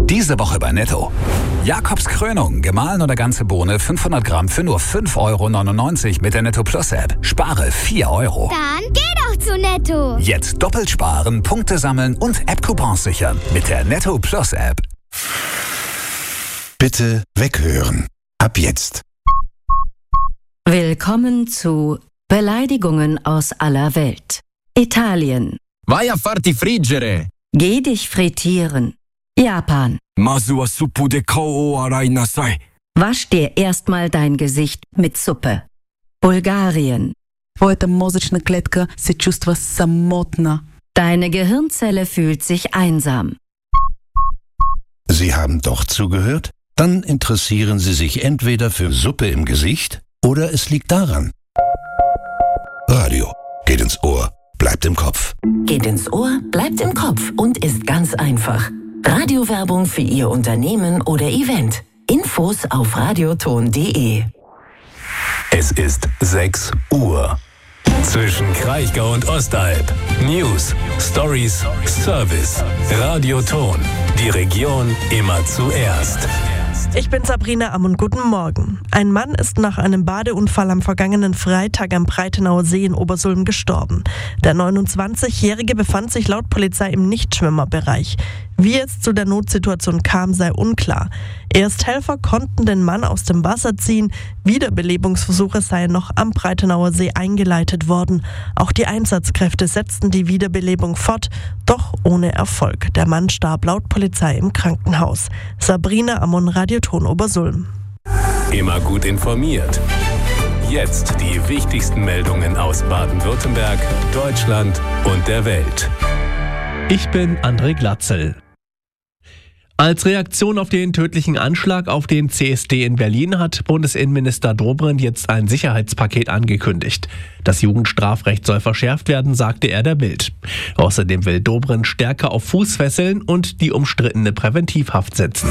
Diese Woche bei Netto. Jakobs Krönung, gemahlen oder ganze Bohne, 500 Gramm für nur 5,99 € mit der Netto Plus App. Spare 4 €. Dann geh doch zu Netto. Jetzt doppelt sparen, Punkte sammeln und App-Coupons sichern mit der Netto Plus App. Bitte weghören. Ab jetzt. Willkommen zu Beleidigungen aus aller Welt. Italien. Vai a farti friggere. Geh dich frittieren. Japan. Masu wa suppu de kao o arai nasai. Wasch dir erstmal dein Gesicht mit Suppe. Bulgarien. Твоята мозъчна клетка се чувства самотна. Deine Gehirnzelle fühlt sich einsam. Sie haben doch zugehört? Dann interessieren Sie sich entweder für Suppe im Gesicht oder es liegt daran. Radio geht ins Ohr, bleibt im Kopf. Geht ins Ohr, bleibt im Kopf und ist ganz einfach. Radiowerbung für Ihr Unternehmen oder Event. Infos auf radioton.de. Es ist 6 Uhr. Zwischen Kraichgau und Ostalb. News, Stories, Service. Radioton. Die Region immer zuerst. Ich bin Sabrina Ammon, guten Morgen. Ein Mann ist nach einem Badeunfall am vergangenen Freitag am Breitenauer See in Obersulm gestorben. Der 29-Jährige befand sich laut Polizei im Nichtschwimmerbereich. Wie es zu der Notsituation kam, sei unklar. Ersthelfer konnten den Mann aus dem Wasser ziehen. Wiederbelebungsversuche seien noch am Breitenauer See eingeleitet worden. Auch die Einsatzkräfte setzten die Wiederbelebung fort, doch ohne Erfolg. Der Mann starb laut Polizei im Krankenhaus. Sabrina Ammon, Radioton Obersulm. Immer gut informiert. Jetzt die wichtigsten Meldungen aus Baden-Württemberg, Deutschland und der Welt. Ich bin André Glatzel. Als Reaktion auf den tödlichen Anschlag auf den CSD in Berlin hat Bundesinnenminister Dobrindt jetzt ein Sicherheitspaket angekündigt. Das Jugendstrafrecht soll verschärft werden, sagte er der Bild. Außerdem will Dobrindt stärker auf Fußfesseln und die umstrittene Präventivhaft setzen.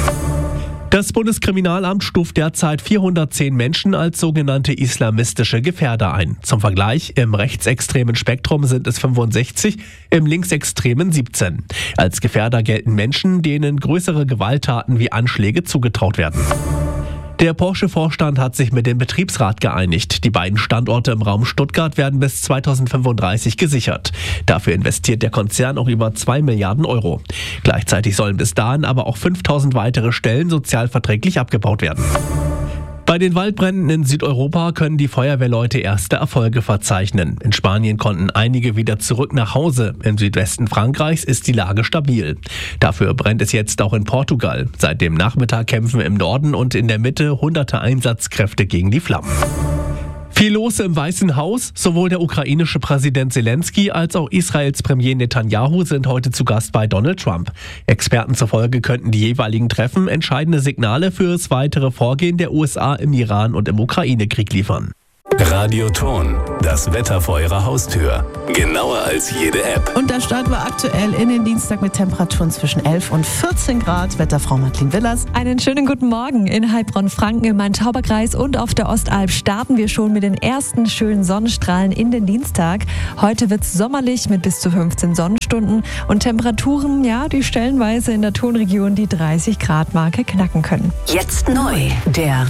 Das Bundeskriminalamt stuft derzeit 410 Menschen als sogenannte islamistische Gefährder ein. Zum Vergleich, im rechtsextremen Spektrum sind es 65, im linksextremen 17. Als Gefährder gelten Menschen, denen größere Gewalttaten wie Anschläge zugetraut werden. Der Porsche-Vorstand hat sich mit dem Betriebsrat geeinigt. Die beiden Standorte im Raum Stuttgart werden bis 2035 gesichert. Dafür investiert der Konzern auch über 2 Milliarden €. Gleichzeitig sollen bis dahin aber auch 5000 weitere Stellen sozialverträglich abgebaut werden. Bei den Waldbränden in Südeuropa können die Feuerwehrleute erste Erfolge verzeichnen. In Spanien konnten einige wieder zurück nach Hause. Im Südwesten Frankreichs ist die Lage stabil. Dafür brennt es jetzt auch in Portugal. Seit dem Nachmittag kämpfen im Norden und in der Mitte hunderte Einsatzkräfte gegen die Flammen. Viel los im Weißen Haus. Sowohl der ukrainische Präsident Zelensky als auch Israels Premier Netanyahu sind heute zu Gast bei Donald Trump. Experten zufolge könnten die jeweiligen Treffen entscheidende Signale für das weitere Vorgehen der USA im Iran- und im Ukraine-Krieg liefern. Radioton, das Wetter vor Ihrer Haustür. Genauer als jede App. Und da starten wir aktuell in den Dienstag mit Temperaturen zwischen 11 und 14 Grad. Wetterfrau Madeleine Willers. Einen schönen guten Morgen. In Heilbronn-Franken, im Main-Tauber-Kreis und auf der Ostalb starten wir schon mit den ersten schönen Sonnenstrahlen in den Dienstag. Heute wird es sommerlich mit bis zu 15 Sonnenstunden und Temperaturen, ja, die stellenweise in der Tonregion die 30-Grad-Marke knacken können. Jetzt neu, der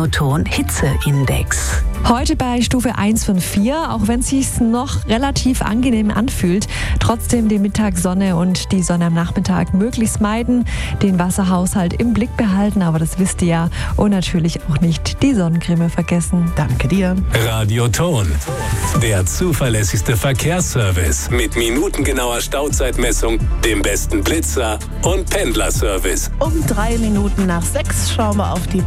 Radioton-Hitzeindex. Heute bei Stufe 1 von 4, auch wenn es sich noch relativ angenehm anfühlt. Trotzdem die Mittagssonne und die Sonne am Nachmittag möglichst meiden, den Wasserhaushalt im Blick behalten, aber das wisst ihr ja. Und natürlich auch nicht die Sonnencreme vergessen. Danke dir. Radioton, der zuverlässigste Verkehrsservice mit minutengenauer Stauzeitmessung, dem besten Blitzer und Pendlerservice. Um 3 Minuten nach 6 schauen wir auf die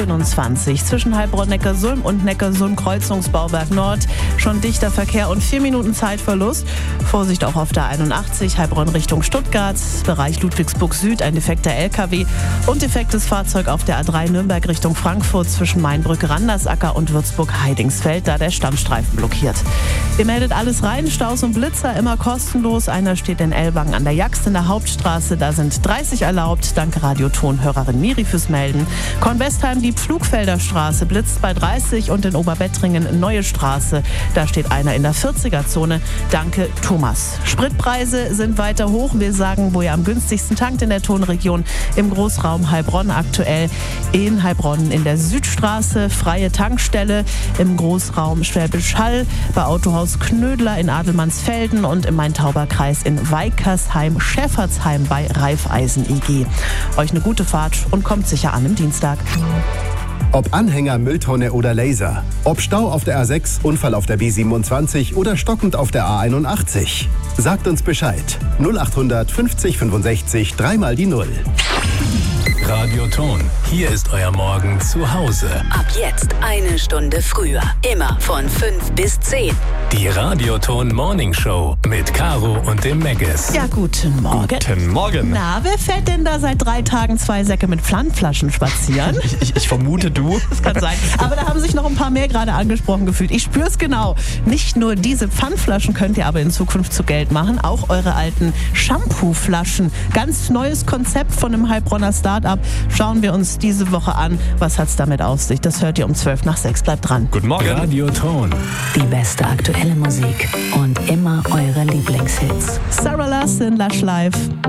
B27 zwischen Heilbronn-Neckarsulm und Neckarsulm-Kreuzungsbauwerk Nord. Schon dichter Verkehr und 4 Minuten Zeitverlust. Vorsicht auch auf der 81 Heilbronn Richtung Stuttgart, Bereich Ludwigsburg Süd, ein defekter LKW und defektes Fahrzeug auf der A3 Nürnberg Richtung Frankfurt zwischen Mainbrücke-Randersacker und Würzburg-Heidingsfeld, da der Stammstreifen blockiert. Ihr meldet alles rein, Staus und Blitzer immer kostenlos. Einer steht in Elbang an der Jaxt in der Hauptstraße, da sind 30 erlaubt. Danke Radioton-Hörerin Miri fürs Melden. Kornwestheim, die Pflugfelder Straße blitzt bei 30 und in Oberbettringen, Neue Straße. Da steht einer in der 40er-Zone. Danke, Thomas. Spritpreise sind weiter hoch. Wir sagen, wo ihr am günstigsten tankt in der Tonregion. Im Großraum Heilbronn aktuell. In Heilbronn in der Südstraße, freie Tankstelle. Im Großraum Schwäbisch Hall, bei Autohaus Knödler in Adelmannsfelden und im Main-Tauber-Kreis in Weikersheim, Schäfertsheim bei Raiffeisen IG. Euch eine gute Fahrt und kommt sicher an im Dienstag. Ob Anhänger, Mülltonne oder Laser. Ob Stau auf der A6, Unfall auf der B27 oder stockend auf der A81. Sagt uns Bescheid. 0800 50 65 3 die 0. Radioton. Hier ist euer Morgen zu Hause. Ab jetzt 1 Stunde früher. Immer von 5 bis 10. Die Radioton Morning Show mit Caro und dem Megges. Ja, guten Morgen. Guten Morgen. Na, wer fährt denn da seit 3 Tagen 2 Säcke mit Pfandflaschen spazieren? Ich vermute, du. Das kann sein. Aber da haben sich noch ein paar mehr gerade angesprochen gefühlt. Ich spür's genau. Nicht nur diese Pfandflaschen könnt ihr aber in Zukunft zu Geld machen, auch eure alten Shampoo-Flaschen. Ganz neues Konzept von einem Heilbronner Start-up. Schauen wir uns diese Woche an. Was hat's damit auf sich? Das hört ihr um 5:12. Bleibt dran. Guten Morgen. Radioton. Die beste aktuelle Musik und immer eure Lieblingshits. Sarah Larson, Lush Life.